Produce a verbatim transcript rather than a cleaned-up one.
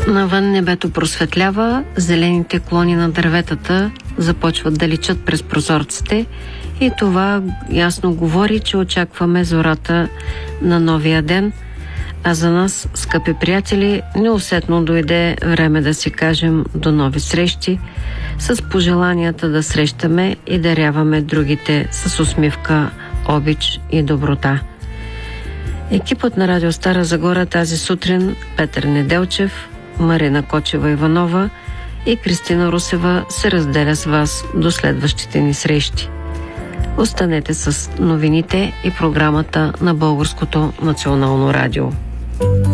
Навън небето просветлява, зелените клони на дърветата започват да личат през прозорците и това ясно говори, че очакваме зората на новия ден. А за нас, скъпи приятели, неусетно дойде време да си кажем до нови срещи, с пожеланията да срещаме и даряваме другите с усмивка, обич и доброта. Екипът на Радио Стара Загора тази сутрин: Петър Неделчев, Марина Кочева-Иванова и Кристина Русева се разделя с вас до следващите ни срещи. Останете с новините и програмата на Българското национално радио.